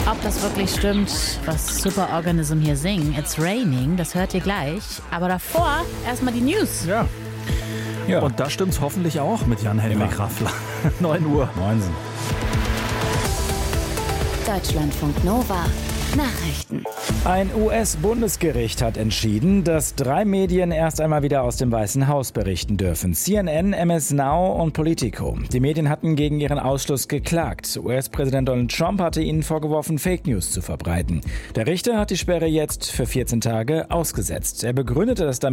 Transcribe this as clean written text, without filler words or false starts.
Ob das wirklich stimmt, was Superorganism hier singen, It's Raining, das hört ihr gleich. Aber davor erstmal die News. Ja. Und da stimmt's hoffentlich auch mit Jan-Henrik Raffler. 9 Uhr. Moinsen. Deutschlandfunk Nova. Nachrichten. Ein US-Bundesgericht hat entschieden, dass 3 Medien erst einmal wieder aus dem Weißen Haus berichten dürfen. CNN, MS Now und Politico. Die Medien hatten gegen ihren Ausschluss geklagt. US-Präsident Donald Trump hatte ihnen vorgeworfen, Fake News zu verbreiten. Der Richter hat die Sperre jetzt für 14 Tage ausgesetzt. Er begründete das damit,